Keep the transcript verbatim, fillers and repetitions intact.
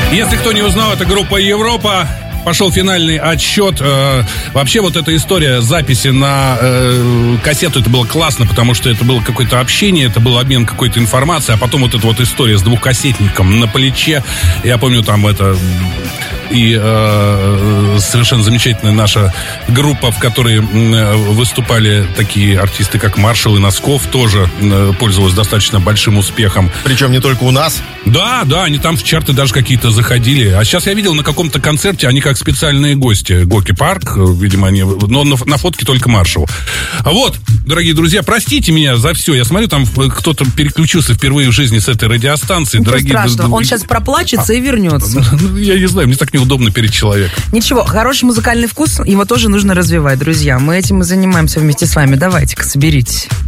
Если кто не узнал, это группа Европа. Пошел финальный отсчет. Э, вообще вот эта история записи на э, кассету, это было классно, потому что это было какое-то общение, это был обмен какой-то информацией, а потом вот эта вот история с двухкассетником на плече. Я помню, там это... И э, совершенно замечательная наша группа, в которой э, выступали такие артисты, как Маршал и Носков, тоже э, пользовалась достаточно большим успехом. Причем не только у нас. Да, да, они там в чарты даже какие-то заходили. А сейчас я видел на каком-то концерте, они как специальные гости. Гоки Парк, видимо, они... Но на, на фотке только Маршал. Вот, дорогие друзья, простите меня за все. Я смотрю, там кто-то переключился впервые в жизни с этой радиостанции. Ничего дорогие... страшного, он сейчас проплачется а, и вернется. Я не знаю, мне так неудобно перед человеком. Ничего, хороший музыкальный вкус, его тоже нужно развивать, друзья. Мы этим и занимаемся вместе с вами. Давайте-ка, соберитесь.